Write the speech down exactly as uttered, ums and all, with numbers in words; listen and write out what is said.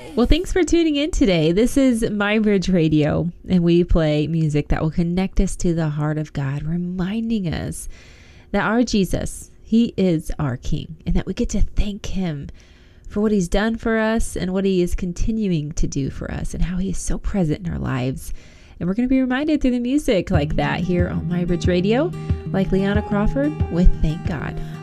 Well, thanks for tuning in today. This is My Bridge Radio, and we play music that will connect us to the heart of God, reminding us that our Jesus, he is our King, and that we get to thank him for what he's done for us and what he is continuing to do for us and how he is so present in our lives. And we're going to be reminded through the music like that here on My Bridge Radio, like Liana Crawford with Thank God.